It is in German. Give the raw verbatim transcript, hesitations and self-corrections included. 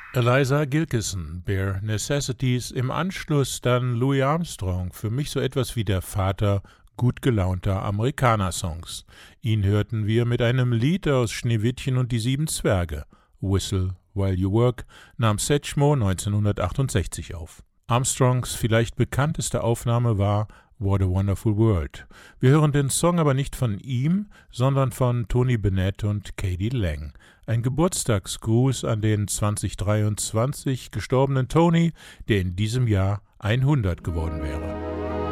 Eliza Gilkyson, Bare Necessities, im Anschluss dann Louis Armstrong, für mich so etwas wie der Vater gut gelaunter Amerikaner-Songs. Ihn hörten wir mit einem Lied aus Schneewittchen und die sieben Zwerge. Whistle While You Work nahm Satchmo neunzehnhundertachtundsechzig auf. Armstrongs vielleicht bekannteste Aufnahme war What a Wonderful World. Wir hören den Song aber nicht von ihm, sondern von Tony Bennett und Katie Lang. Ein Geburtstagsgruß an den zwanzig dreiundzwanzig gestorbenen Tony, der in diesem Jahr hundert geworden wäre.